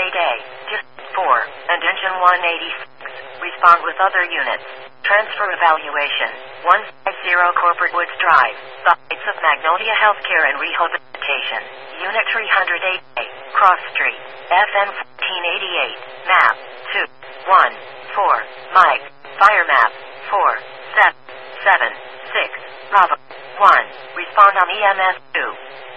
Mayday, Diff 4, and Engine 186. Respond with other units. Transfer evaluation. 150 Corporate Woods Drive, the Heights of Magnolia Healthcare and Rehabilitation. Unit 308A, Cross Street, FN 1488, map 214, Mike, fire map 4776, Bravo 1, respond on EMS 2.